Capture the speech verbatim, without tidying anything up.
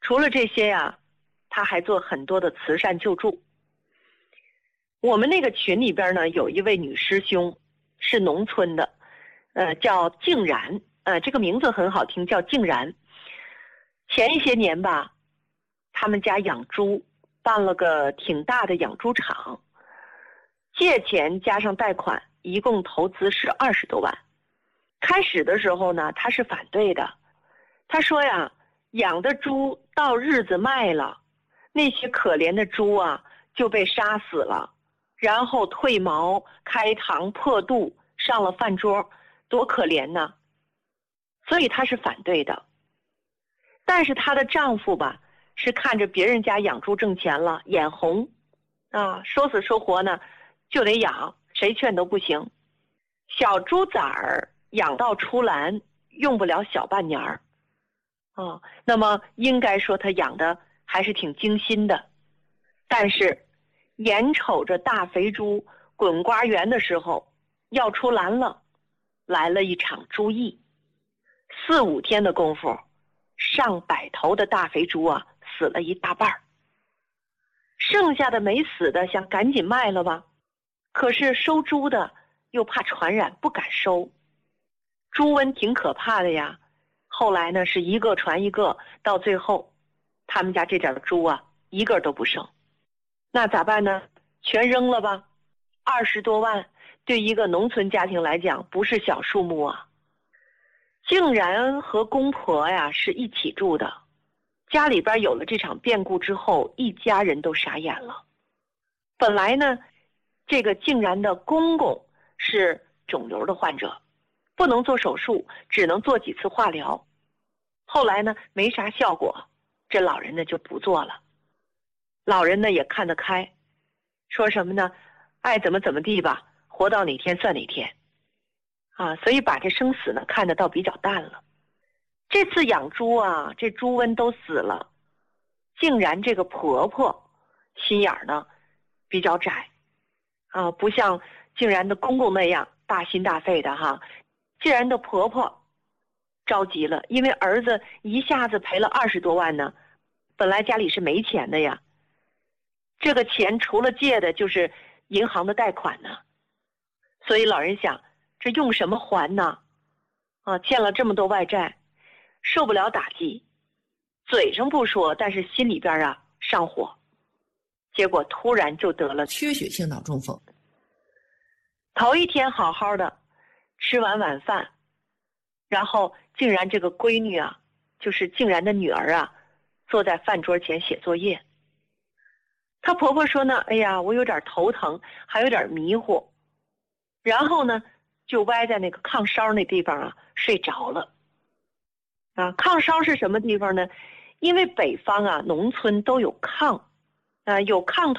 除了这些呀，他还做很多的慈善救助。我们那个群里边呢，有一位女师兄，是农村的，呃，叫静然，呃，这个名字很好听，叫静然。前一些年吧，他们家养猪，办了个挺大的养猪场，借钱加上贷款，一共投资是二十多万。开始的时候呢，他是反对的，他说呀，养的猪到日子卖了，那些可怜的猪啊就被杀死了，然后褪毛、开膛破肚，上了饭桌，多可怜呢。所以他是反对的。但是她的丈夫吧，是看着别人家养猪挣钱了，眼红啊，说死说活呢就得养，谁劝都不行。小猪崽儿养到出栏，用不了小半年儿啊，那么应该说他养的还是挺精心的。但是眼瞅着大肥猪滚瓜园的时候要出栏了，来了一场猪疫，四五天的功夫，上百头的大肥猪啊死了一大半，剩下的没死的想赶紧卖了吧，可是收猪的又怕传染，不敢收。猪瘟挺可怕的呀，后来呢是一个传一个，到最后他们家这点猪啊一个都不剩。那咋办呢？全扔了吧。二十多万对一个农村家庭来讲不是小数目啊。竟然和公婆呀是一起住的，家里边有了这场变故之后，一家人都傻眼了。本来呢，这个竟然的公公是肿瘤的患者，不能做手术，只能做几次化疗。后来呢，没啥效果，这老人呢就不做了。老人呢也看得开，说什么呢？爱怎么怎么地吧，活到哪天算哪天。啊，所以把这生死呢看得倒比较淡了。这次养猪啊，这猪瘟都死了，竟然这个婆婆心眼儿呢比较窄啊，不像竟然的公公那样大心大肺的哈。竟然的婆婆着急了，因为儿子一下子赔了二十多万呢，本来家里是没钱的呀，这个钱除了借的就是银行的贷款呢，所以老人想，这用什么还呢？啊，欠了这么多外债，受不了打击，嘴上不说，但是心里边啊上火，结果突然就得了缺血性脑中风。 头一天好好的吃完晚饭，然后竟然这个闺女啊，就是竟然的女儿啊，坐在饭桌前写作业。她婆婆说呢，哎呀，我有点头疼，还有点迷糊，然后呢就歪在那个炕梢那地方啊睡着了。啊，炕梢是什么地方呢？因为北方啊农村都有炕，啊有炕头